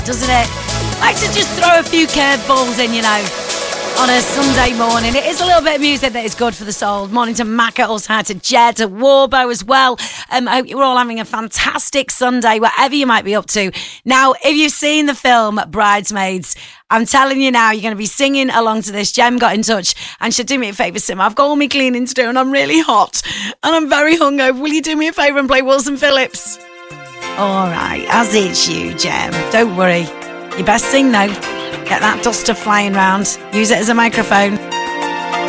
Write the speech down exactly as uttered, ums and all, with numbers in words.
doesn't it? Like to just throw a few curveballs in, you know, on a Sunday morning. It is a little bit of music that is good for the soul. Morning to Macca, also hi to Jed, to Warbo as well. Um, I hope you're all having a fantastic Sunday, whatever you might be up to. Now, if you've seen the film Bridesmaids, I'm telling you now, you're going to be singing along to this. Jem got in touch and said, do me a favour, Sim. I've got all my cleaning to do and I'm really hot and I'm very hungover. Will you do me a favour and play Wilson Phillips? All right, as it's you, Jem. Don't worry. You best sing now. Get that duster flying round. Use it as a microphone.